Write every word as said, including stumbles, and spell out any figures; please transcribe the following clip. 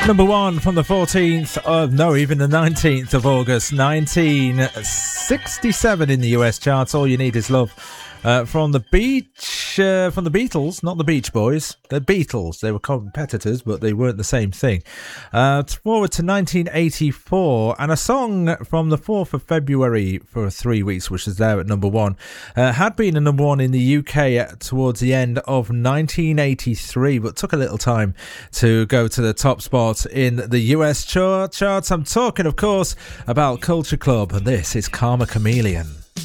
Number one from the fourteenth of, no, even the nineteenth of August, nineteen sixty-seven in the U S charts. All You Need Is Love. Uh, from the beach, uh, from the Beatles, not the Beach Boys, the Beatles. They were competitors, but they weren't the same thing. Uh, forward to nineteen eighty-four, and a song from the fourth of February for three weeks, which is there at number one, uh, had been a number one in the U K towards the end of nineteen eighty-three, but took a little time to go to the top spot in the U S chart charts. I'm talking, of course, about Culture Club, and this is Karma Chameleon.